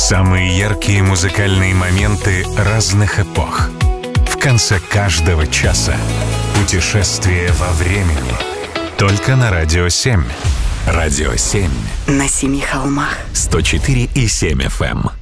Самые яркие музыкальные моменты разных эпох. В конце каждого часа путешествие во времени. Только на Радио 7. Радио 7. На 7 холмах. 104,7 FM.